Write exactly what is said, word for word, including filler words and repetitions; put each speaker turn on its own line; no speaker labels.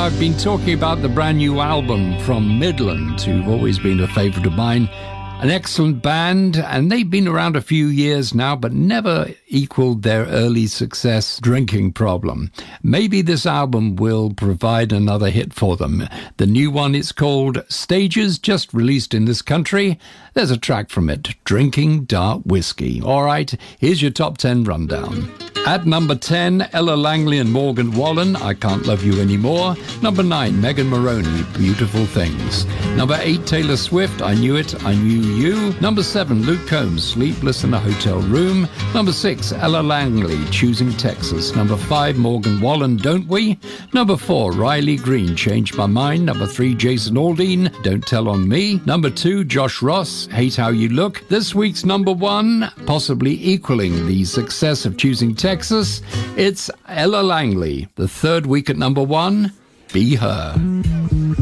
I've been talking about the brand new album from Midland, who've always been a favourite of mine. An excellent band, and they've been around a few years now, but never equaled their early success, Drinking Problem. Maybe this album will provide another hit for them. The new one is called Stages, just released in this country. There's a track from it, Drinking Dark Whiskey. All right, here's your top ten rundown. At number ten, Ella Langley and Morgan Wallen, I Can't Love You Anymore. Number nine, Megan Moroney, Beautiful Things. Number eight, Taylor Swift, I Knew It, I Knew You. Number seven, Luke Combs, Sleepless in a Hotel Room. Number six, Ella Langley, Choosing Texas. Number five, Morgan Wallen, Don't We? Number four, Riley Green, Changed My Mind. Number three, Jason Aldean, Don't Tell on Me. Number two, Josh Ross, Hate How You Look. This week's number one, possibly equaling the success of Choosing Texas, it's Ella Langley. The third week at number one, Be Her.